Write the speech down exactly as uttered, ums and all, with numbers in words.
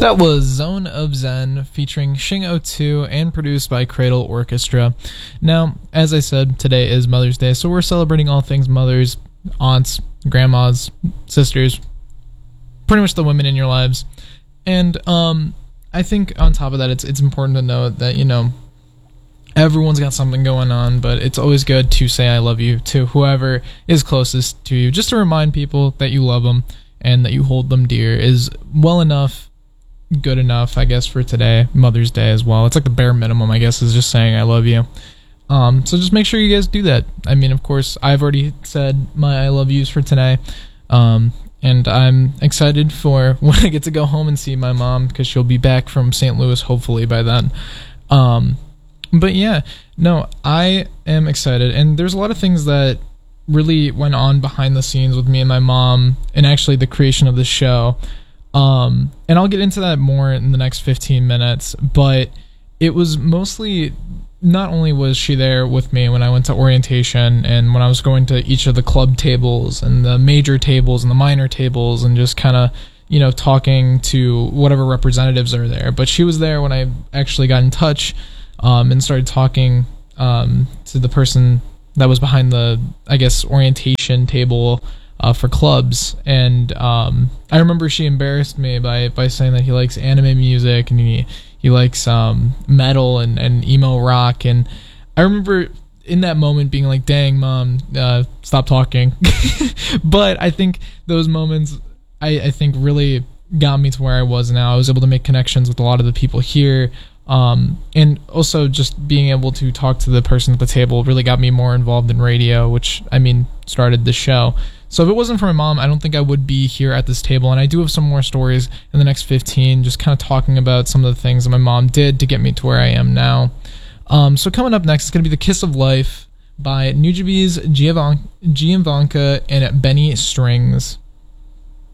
That was Zone of Zen featuring Shing oh two and produced by Cradle Orchestra. Now, as I said, today is Mother's Day, so we're celebrating all things mothers, aunts, grandmas, sisters, pretty much the women in your lives. And um, I think on top of that, it's it's important to note that, you know, everyone's got something going on, but it's always good to say I love you to whoever is closest to you, just to remind people that you love them and that you hold them dear is well enough. Good enough, I guess, for today, Mother's Day as well. It's like the bare minimum, I guess, is just saying I love you. Um, so just make sure you guys do that. I mean, of course, I've already said my I love yous for today, um, and I'm excited for when I get to go home and see my mom, because she'll be back from Saint Louis, hopefully, by then. Um, but yeah, no, I am excited, and there's a lot of things that really went on behind the scenes with me and my mom, and actually the creation of the show. Um, and I'll get into that more in the next fifteen minutes, but it was mostly, not only was she there with me when I went to orientation and when I was going to each of the club tables and the major tables and the minor tables and just kind of, you know, talking to whatever representatives are there, but she was there when I actually got in touch, um, and started talking, um, to the person that was behind the, I guess, orientation table, Uh, for clubs, and um, I remember she embarrassed me by, by saying that he likes anime music and he he likes um, metal and, and emo rock, and I remember in that moment being like, dang, Mom, uh, stop talking. But I think those moments, I, I think really got me to where I was now. I was able to make connections with a lot of the people here, um, and also just being able to talk to the person at the table really got me more involved in radio, which, I mean, started the show. So if it wasn't for my mom, I don't think I would be here at this table. And I do have some more stories in the next fifteen, just kind of talking about some of the things that my mom did to get me to where I am now. Um, so coming up next is going to be The Kiss of Life by Nujabes, Giovanka, and Benny Strings.